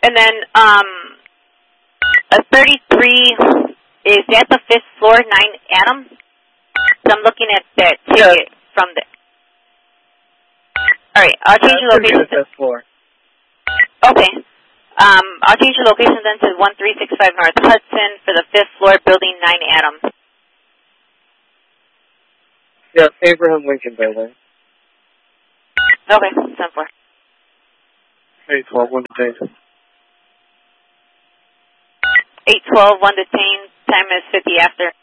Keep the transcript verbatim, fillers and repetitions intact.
And then um, a thirty-three is at the fifth floor, nine Adam. So I'm looking at that ticket yeah. from the. All right, I'll change yeah, the location. The fifth floor. Okay. Um, I'll change the location then to one three six five North Hudson for the fifth floor, building nine Adam. Yeah, Abraham Lincoln Building. Okay, ten four. eight twelve, one detained. eight twelve, one detained, time is fifty after.